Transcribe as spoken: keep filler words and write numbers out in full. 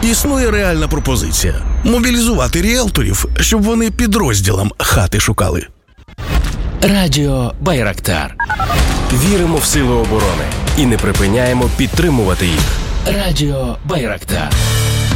Існує реальна пропозиція – мобілізувати ріелторів, щоб вони підрозділам хати шукали. Радіо Байрактар. Віримо в сили оборони і не припиняємо підтримувати їх. Радіо Байрактар.